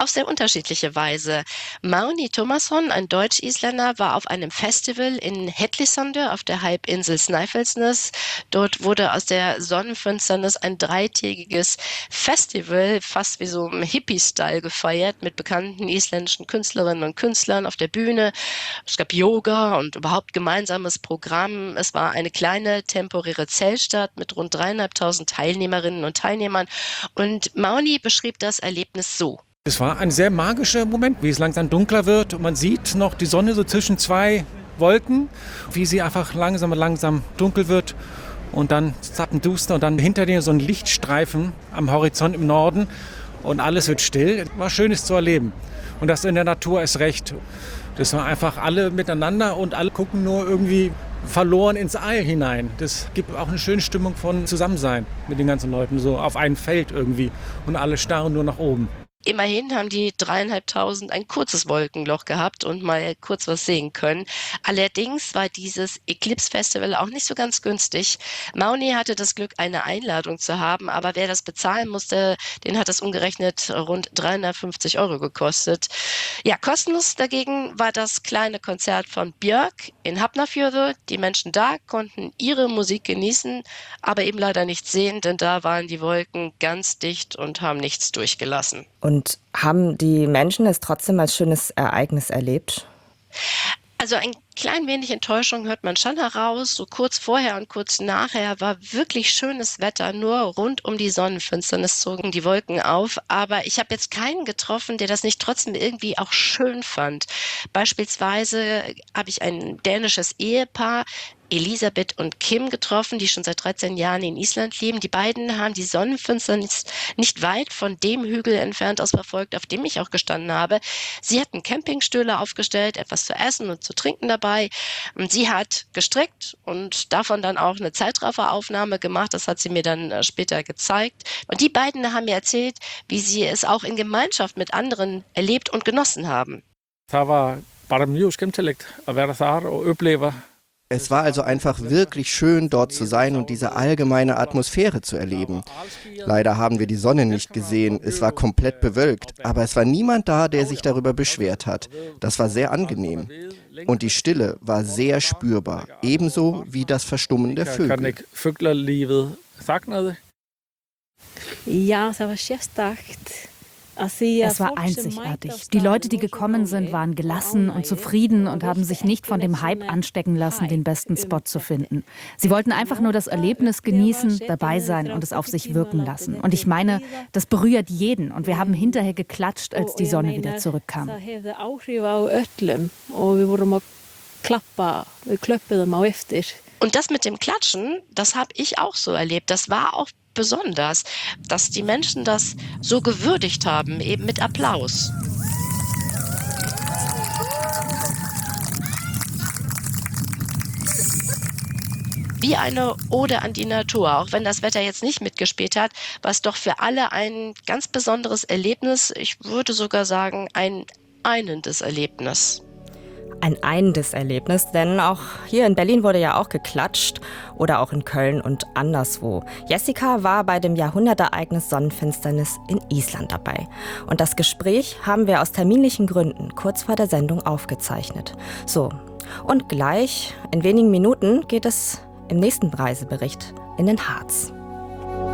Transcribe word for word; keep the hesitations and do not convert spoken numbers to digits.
Auf sehr unterschiedliche Weise. Mauni Thomasson, ein Deutsch-Isländer, war auf einem Festival in Hetlisonde auf der Halbinsel Snæfellsnes. Dort wurde aus der Sonnenfinsternis ein dreitägiges Festival, fast wie so im Hippie-Style gefeiert, mit bekannten isländischen Künstlerinnen und Künstlern auf der Bühne. Es gab Yoga und überhaupt gemeinsames Programm. Es war eine kleine temporäre Zeltstadt mit rund dreieinhalbtausend Teilnehmerinnen und Teilnehmern. Und Mauni beschrieb das Erlebnis so. Es war ein sehr magischer Moment, wie es langsam dunkler wird und man sieht noch die Sonne so zwischen zwei Wolken, wie sie einfach langsam und langsam dunkel wird und dann zappenduster und dann hinter dir so ein Lichtstreifen am Horizont im Norden und alles wird still. War Schönes zu erleben und das in der Natur ist recht. Das war einfach alle miteinander und alle gucken nur irgendwie verloren ins All hinein. Das gibt auch eine schöne Stimmung von Zusammensein mit den ganzen Leuten, so auf einem Feld irgendwie und alle starren nur nach oben. Immerhin haben die dreieinhalbtausend ein kurzes Wolkenloch gehabt und mal kurz was sehen können. Allerdings war dieses Eclipse Festival auch nicht so ganz günstig. Mauni hatte das Glück, eine Einladung zu haben, aber wer das bezahlen musste, den hat das umgerechnet rund dreihundertfünfzig Euro gekostet. Ja, kostenlos dagegen war das kleine Konzert von Björk in Hafnarfjörður. Die Menschen da konnten ihre Musik genießen, aber eben leider nichts sehen, denn da waren die Wolken ganz dicht und haben nichts durchgelassen. Und haben die Menschen es trotzdem als schönes Ereignis erlebt? Also ein klein wenig Enttäuschung hört man schon heraus. So kurz vorher und kurz nachher war wirklich schönes Wetter. Nur rund um die Sonnenfinsternis zogen die Wolken auf. Aber ich habe jetzt keinen getroffen, der das nicht trotzdem irgendwie auch schön fand. Beispielsweise habe ich ein dänisches Ehepaar, Elisabeth und Kim, getroffen, die schon seit dreizehn Jahren in Island leben. Die beiden haben die Sonnenfinsternis nicht weit von dem Hügel entfernt aus verfolgt, auf dem ich auch gestanden habe. Sie hatten Campingstühle aufgestellt, etwas zu essen und zu trinken dabei. Und sie hat gestrickt und davon dann auch eine Zeitrafferaufnahme gemacht. Das hat sie mir dann äh, später gezeigt. Und die beiden haben mir erzählt, wie sie es auch in Gemeinschaft mit anderen erlebt und genossen haben. Það var bara mjög skemmtilegt að vera þar og upplifa. Es war also einfach wirklich schön, dort zu sein und diese allgemeine Atmosphäre zu erleben. Leider haben wir die Sonne nicht gesehen, es war komplett bewölkt, aber es war niemand da, der sich darüber beschwert hat. Das war sehr angenehm. Und die Stille war sehr spürbar, ebenso wie das Verstummen der Vögel. Ja, das war sérstakt. Es war einzigartig. Die Leute, die gekommen sind, waren gelassen und zufrieden und haben sich nicht von dem Hype anstecken lassen, den besten Spot zu finden. Sie wollten einfach nur das Erlebnis genießen, dabei sein und es auf sich wirken lassen. Und ich meine, das berührt jeden. Und wir haben hinterher geklatscht, als die Sonne wieder zurückkam. Und das mit dem Klatschen, das habe ich auch so erlebt. Das war auch besonders, dass die Menschen das so gewürdigt haben, eben mit Applaus. Wie eine Ode an die Natur, auch wenn das Wetter jetzt nicht mitgespielt hat, war es doch für alle ein ganz besonderes Erlebnis. Ich würde sogar sagen, ein einendes Erlebnis. Ein einendes Erlebnis, denn auch hier in Berlin wurde ja auch geklatscht oder auch in Köln und anderswo. Jessica war bei dem Jahrhundertereignis Sonnenfinsternis in Island dabei. Und das Gespräch haben wir aus terminlichen Gründen kurz vor der Sendung aufgezeichnet. So, und gleich in wenigen Minuten geht es im nächsten Reisebericht in den Harz.